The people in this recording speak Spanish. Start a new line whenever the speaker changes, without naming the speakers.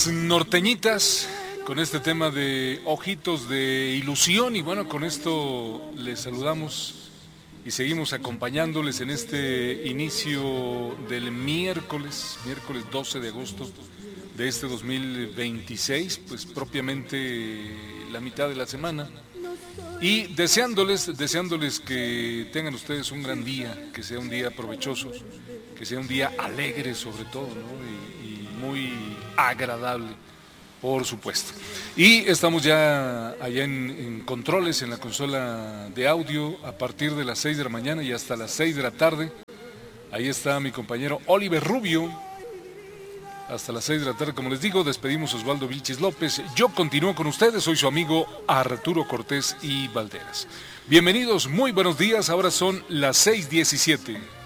las norteñitas con este tema de Ojitos de Ilusión. Y bueno, con esto les saludamos y seguimos acompañándoles en este inicio del miércoles 12 de agosto de este 2026, pues propiamente la mitad de la semana. Y deseándoles que tengan ustedes un gran día, que sea un día provechoso, que sea un día alegre sobre todo, ¿no? Y muy agradable, por supuesto. Y estamos ya allá en controles, en la consola de audio, a partir de las 6 de la mañana y hasta las 6 de la tarde. Ahí está mi compañero Oliver Rubio. Hasta las 6 de la tarde, como les digo, despedimos a Osvaldo Vilches López. Yo continúo con ustedes, soy su amigo Arturo Cortés y Valderas. Bienvenidos, muy buenos días, ahora son las 6:17.